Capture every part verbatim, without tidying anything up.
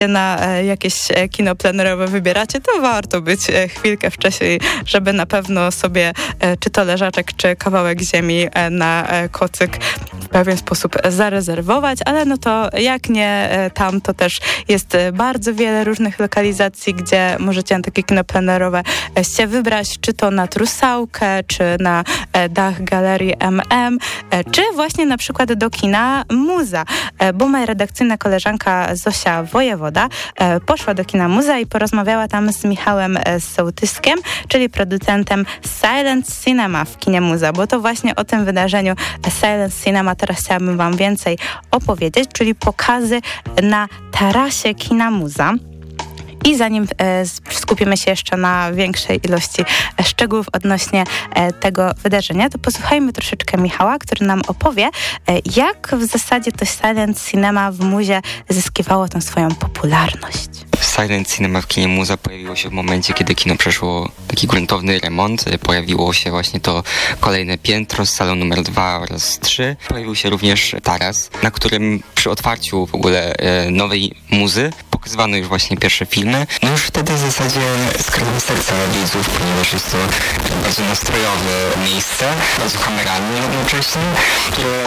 na jakieś kino plenerowe wybieracie, to warto być chwilkę wcześniej, żeby na pewno sobie czy to leżaczek, czy kawałek ziemi na kocyk w pewien sposób zarezerwować, ale no to jak nie tam, to też jest bardzo wiele różnych lokalizacji, gdzie możecie na takie kino plenerowe się wybrać, czy to na Trusałkę, czy na dach Galerii M M, czy właśnie na przykład do kina Muza, bo moja redakcyjna koleżanka Zosia Wojewoda poszła do kina Muza i porozmawiała tam z Michałem Sołtyskiem, czyli producentem Silent Cinema w kinie Muza, bo to właśnie o tym wydarzeniu Silent Cinema teraz chciałabym wam więcej opowiedzieć, czyli pokazy na tarasie kina Muza. I zanim e, skupimy się jeszcze na większej ilości e, szczegółów odnośnie e, tego wydarzenia, to posłuchajmy troszeczkę Michała, który nam opowie, e, jak w zasadzie to Silent Cinema w Muzie zyskiwało tą swoją popularność. Silent Cinema w kinie Muza pojawiło się w momencie, kiedy kino przeszło taki gruntowny remont. Pojawiło się właśnie to kolejne piętro z salą numer dwa oraz trzy. Pojawił się również taras, na którym przy otwarciu w ogóle e, nowej Muzy pokazywano już właśnie pierwsze filmy. No już wtedy w zasadzie skradło serca widzów, ponieważ jest to bardzo nastrojowe miejsce, bardzo kameralne jednocześnie, które...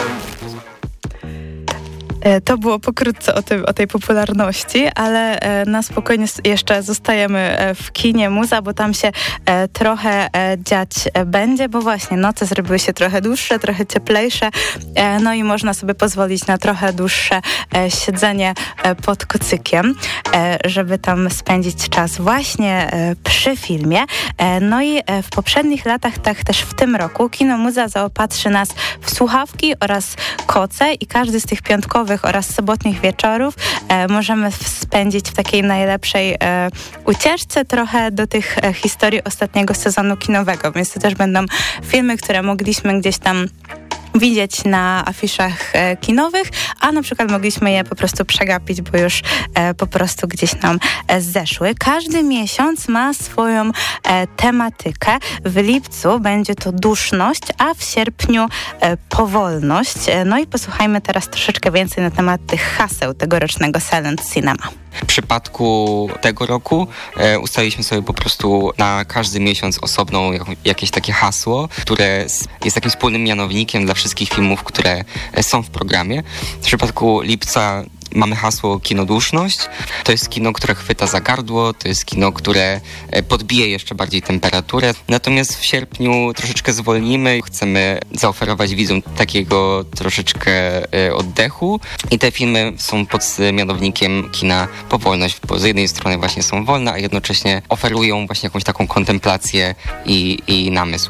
To było pokrótce o, tym, o tej popularności, ale na spokojnie jeszcze zostajemy w kinie Muza, bo tam się trochę dziać będzie, bo właśnie noce zrobiły się trochę dłuższe, trochę cieplejsze, no i można sobie pozwolić na trochę dłuższe siedzenie pod kocykiem, żeby tam spędzić czas właśnie przy filmie. No i w poprzednich latach, tak też w tym roku, kino Muza zaopatrzy nas w słuchawki oraz koce i każdy z tych piątkowych oraz sobotnich wieczorów e, możemy spędzić w takiej najlepszej e, ucieczce trochę do tych e, historii ostatniego sezonu kinowego, więc to też będą filmy, które mogliśmy gdzieś tam widzieć na afiszach e, kinowych, a na przykład mogliśmy je po prostu przegapić, bo już e, po prostu gdzieś nam e, zeszły. Każdy miesiąc ma swoją e, tematykę. W lipcu będzie to duszność, a w sierpniu e, powolność. E, no i posłuchajmy teraz troszeczkę więcej na temat tych haseł tegorocznego Silent Cinema. W przypadku tego roku e, ustaliliśmy sobie po prostu na każdy miesiąc osobną jak, jakieś takie hasło, które jest takim wspólnym mianownikiem dla wszystkich filmów, które e, są w programie. W przypadku lipca mamy hasło kinoduszność. To jest kino, które chwyta za gardło, to jest kino, które podbije jeszcze bardziej temperaturę. Natomiast w sierpniu troszeczkę zwolnimy. Chcemy zaoferować widzom takiego troszeczkę oddechu i te filmy są pod mianownikiem kina powolność, bo z jednej strony właśnie są wolne, a jednocześnie oferują właśnie jakąś taką kontemplację i, i namysł.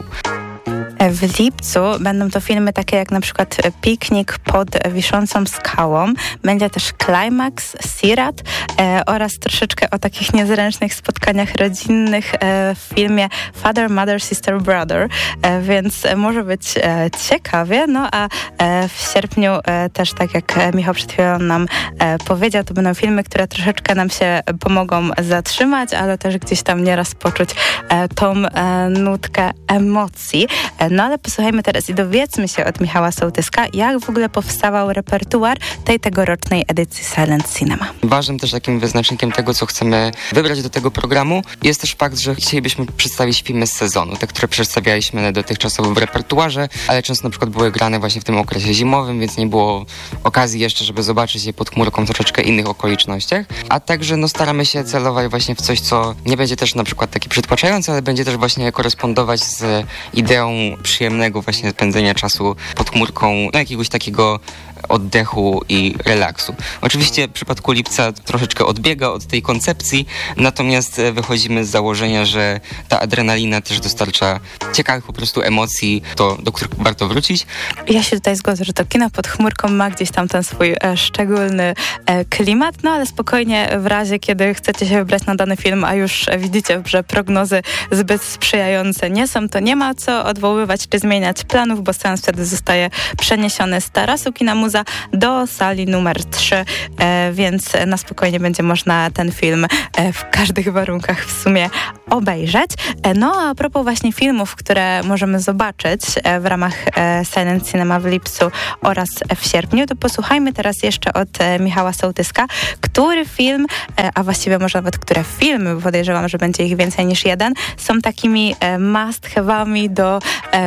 W lipcu będą to filmy takie jak na przykład Piknik pod wiszącą skałą. Będzie też Climax, Sirat e, oraz troszeczkę o takich niezręcznych spotkaniach rodzinnych e, w filmie Father, Mother, Sister, Brother, e, więc może być e, ciekawie. No a e, w sierpniu e, też, tak jak Michał przed chwilą nam e, powiedział, to będą filmy, które troszeczkę nam się pomogą zatrzymać, ale też gdzieś tam nieraz poczuć e, tą e, nutkę emocji. No ale posłuchajmy teraz i dowiedzmy się od Michała Sołtyska, jak w ogóle powstawał repertuar tej tegorocznej edycji Silent Cinema. Ważnym też takim wyznacznikiem tego, co chcemy wybrać do tego programu, jest też fakt, że chcielibyśmy przedstawić filmy z sezonu, te, które przedstawialiśmy dotychczasowo w repertuarze, ale często na przykład były grane właśnie w tym okresie zimowym, więc nie było okazji jeszcze, żeby zobaczyć je pod chmurką w troszeczkę innych okolicznościach, a także no, staramy się celować właśnie w coś, co nie będzie też na przykład takie przytłaczające, ale będzie też właśnie korespondować z ideą przyjemnego właśnie spędzenia czasu pod chmurką, no jakiegoś takiego oddechu i relaksu. Oczywiście w przypadku lipca troszeczkę odbiega od tej koncepcji, natomiast wychodzimy z założenia, że ta adrenalina też dostarcza ciekawych po prostu emocji, to, do których warto wrócić. Ja się tutaj zgodzę, że to kino pod chmurką ma gdzieś tam ten swój e, szczególny e, klimat, no ale spokojnie w razie, kiedy chcecie się wybrać na dany film, a już e, widzicie, że prognozy zbyt sprzyjające nie są, to nie ma co odwoływać czy zmieniać planów, bo seans wtedy zostaje przeniesiony z tarasu kina Muza Muza do sali numer trzy, więc na spokojnie będzie można ten film w każdych warunkach w sumie obejrzeć. No a propos właśnie filmów, które możemy zobaczyć w ramach Silent Cinema w lipcu oraz w sierpniu, to posłuchajmy teraz jeszcze od Michała Sołtyska, który film, a właściwie może nawet które filmy, bo podejrzewam, że będzie ich więcej niż jeden, są takimi must-have'ami do,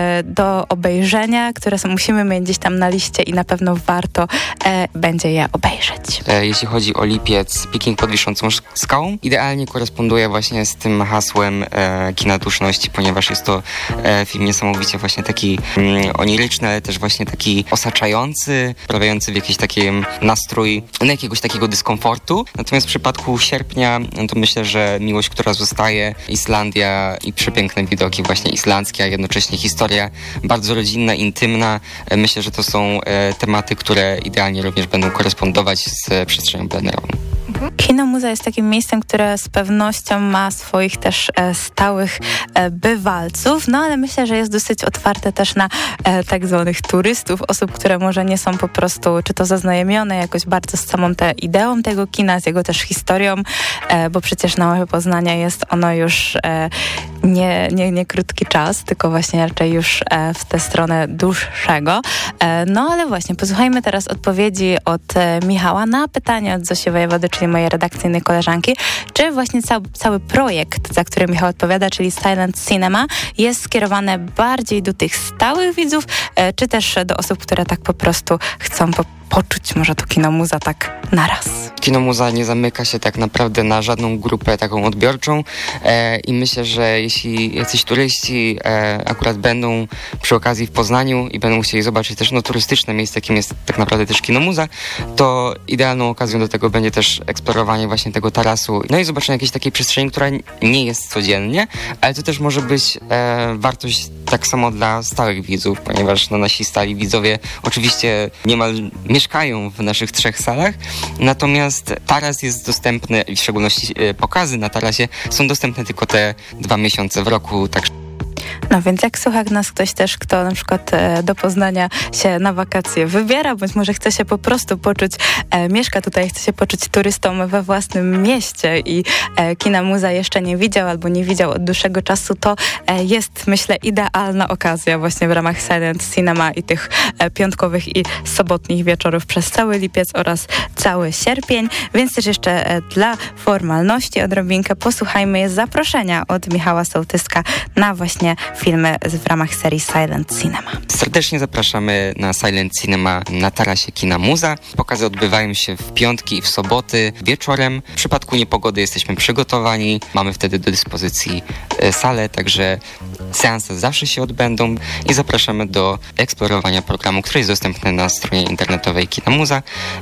do obejrzenia, które są, musimy mieć gdzieś tam na liście i na pewno warto będzie je obejrzeć. Jeśli chodzi o lipiec, Peking pod wiszącą skałą idealnie koresponduje właśnie z tym hasłem e, kina duszności, ponieważ jest to e, film niesamowicie właśnie taki mm, oniryczny, ale też właśnie taki osaczający, wprawiający w jakiś taki nastrój no, jakiegoś takiego dyskomfortu. Natomiast w przypadku sierpnia, no, to myślę, że Miłość, która zostaje, Islandia i przepiękne widoki właśnie islandzkie, a jednocześnie historia bardzo rodzinna, intymna. E, myślę, że to są e, tematy, które idealnie również będą korespondować z przestrzenią plenerową. Kino Muza jest takim miejscem, które z pewnością ma swoich też e, stałych e, bywalców, no ale myślę, że jest dosyć otwarte też na e, tak zwanych turystów, osób, które może nie są po prostu czy to zaznajomione jakoś bardzo z samą tę ideą tego kina, z jego też historią, e, bo przecież na mapie Poznania jest ono już e, nie, nie, nie krótki czas, tylko właśnie raczej już e, w tę stronę dłuższego. E, no ale właśnie, posłuchajmy teraz odpowiedzi od e, Michała na pytanie od Zosi Wojewody, czyli mojej redakcyjnej koleżanki, czy właśnie cały, cały projekt, za który Michał odpowiada, czyli Silent Cinema, jest skierowany bardziej do tych stałych widzów, e, czy też do osób, które tak po prostu chcą po poczuć może to Kino Muza tak naraz. Kino Muza nie zamyka się tak naprawdę na żadną grupę taką odbiorczą e, i myślę, że jeśli jacyś turyści e, akurat będą przy okazji w Poznaniu i będą chcieli zobaczyć też no, turystyczne miejsce, jakim jest tak naprawdę też Kino Muza, to idealną okazją do tego będzie też eksplorowanie właśnie tego tarasu, no i zobaczenie jakiejś takiej przestrzeni, która nie jest codziennie, ale to też może być e, wartość tak samo dla stałych widzów, ponieważ no, nasi stali widzowie oczywiście niemal mieszkają w naszych trzech salach, natomiast taras jest dostępny, w szczególności pokazy na tarasie są dostępne tylko te dwa miesiące w roku, tak. No więc jak słucha nas ktoś też, kto na przykład e, do Poznania się na wakacje wybiera, bądź może chce się po prostu poczuć, e, mieszka tutaj, chce się poczuć turystą we własnym mieście i e, Kina Muza jeszcze nie widział albo nie widział od dłuższego czasu, to e, jest, myślę, idealna okazja właśnie w ramach Silent Cinema i tych e, piątkowych i sobotnich wieczorów przez cały lipiec oraz cały sierpień. Więc też jeszcze e, dla formalności odrobinkę posłuchajmy jest zaproszenia od Michała Sołtyska na właśnie filmy w ramach serii Silent Cinema. Serdecznie zapraszamy na Silent Cinema na tarasie Kina Muza. Pokazy odbywają się w piątki i w soboty wieczorem. W przypadku niepogody jesteśmy przygotowani. Mamy wtedy do dyspozycji e, salę, także seanse zawsze się odbędą i zapraszamy do eksplorowania programu, który jest dostępny na stronie internetowej Kina Muza.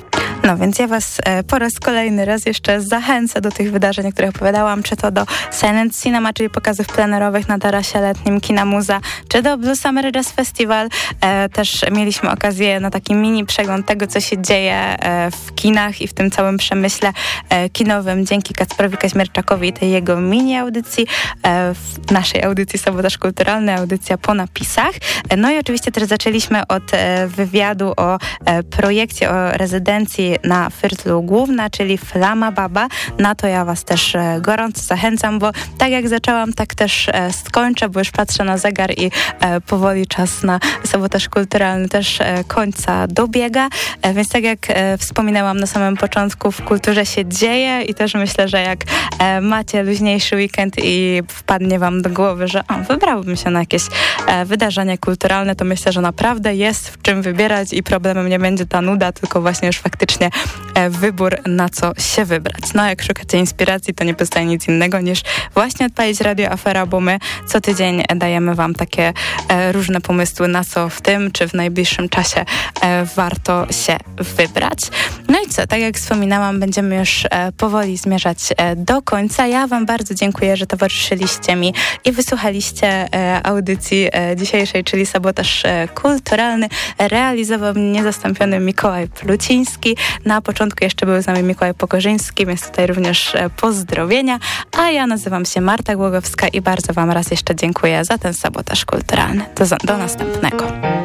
No więc ja was e, po raz kolejny raz jeszcze zachęcę do tych wydarzeń, o których opowiadałam, czy to do Silent Cinema, czyli pokazów plenerowych na tarasie letnim Kina Muza, czy do Blue Summer Jazz Festival. E, też mieliśmy okazję na taki mini przegląd tego, co się dzieje e, w kinach i w tym całym przemyśle e, kinowym dzięki Kacprowi Kaźmierczakowi i tej jego mini audycji, e, w naszej audycji Sabotaż Kulturalny, audycja po napisach. E, no i oczywiście też zaczęliśmy od e, wywiadu o e, projekcie, o rezydencji na Firtlu Główna, czyli Flama Baba. Na to ja was też e, gorąco zachęcam, bo tak jak zaczęłam, tak też e, skończę, bo już patrzę na zegar i e, powoli czas na Sabotaż Kulturalny też e, końca dobiega. E, więc tak jak e, wspominałam na samym początku, w kulturze się dzieje i też myślę, że jak e, macie luźniejszy weekend i wpadnie wam do głowy, że o, wybrałbym się na jakieś e, wydarzenie kulturalne, to myślę, że naprawdę jest w czym wybierać i problemem nie będzie ta nuda, tylko właśnie już faktycznie e, wybór, na co się wybrać. No jak szukacie inspiracji, to nie pozostaje nic innego niż właśnie odpalić Radio Afera, bo my co tydzień dajemy wam takie e, różne pomysły, na co w tym czy w najbliższym czasie e, warto się wybrać. No i co, tak jak wspominałam, będziemy już e, powoli zmierzać e, do końca. Ja wam bardzo dziękuję, że towarzyszyliście mi i wysłuchaliście e, audycji e, dzisiejszej, czyli Sabotaż e, Kulturalny. Realizował mnie niezastąpiony Mikołaj Pluciński. Na początku jeszcze był z nami Mikołaj Pokorzyński, więc tutaj również e, pozdrowienia. A ja nazywam się Marta Głogowska i bardzo wam raz jeszcze dziękuję za ten Sabotaż Kulturalny. Do, do następnego.